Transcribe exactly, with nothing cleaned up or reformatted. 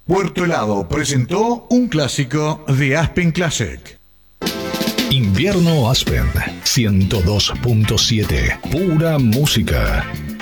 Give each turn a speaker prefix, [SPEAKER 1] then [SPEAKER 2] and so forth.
[SPEAKER 1] Puerto Helado presentó un clásico de Aspen Classic.
[SPEAKER 2] Invierno Aspen ciento dos punto siete. Pura música.